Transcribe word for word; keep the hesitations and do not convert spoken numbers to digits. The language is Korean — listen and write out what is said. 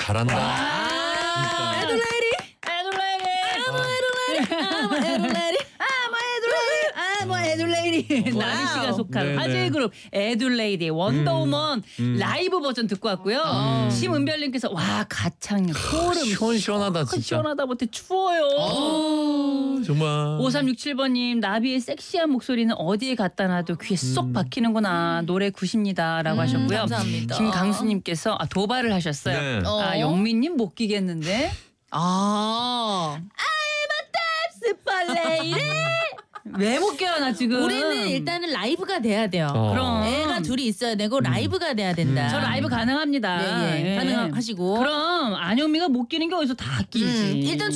잘한다. 아, 에둘레이디, 에둘레이디, 아뭐 에둘레이디, 아뭐 에둘레이디, 아뭐 에둘레이디, 아뭐 에둘레이디. 나비 씨가 속한 네네. 화제의 그룹 에둘레이디 원더우먼 음. 라이브 버전 듣고 왔고요. 음. 심은별님께서 와 가창력 소름 시원시원하다 진짜. 시원하다 못해 추워요. 아, 정말. 오삼육칠 번님 나비의 섹시한 목소리는 어디에 갖다 놔도 귀에 쏙 박히는구나. 노래 굿입니다라고 음, 하셨고요. 감사합니다. 김강수님께서 아, 도발을 하셨어요. 네. 어. 아 영민님 못 끼겠는데. 아. 스팔레이래. 왜 못 껴요 나 지금. 우리는 일단은 라이브가 돼야 돼요. 어. 그럼. 애가 둘이 있어야 되고 라이브가 돼야 된다. 저 라이브 가능합니다. 예, 예. 예. 가능하시고. 그럼 안영미가 못 끼는 게 어디서 다 끼지. 음, 일단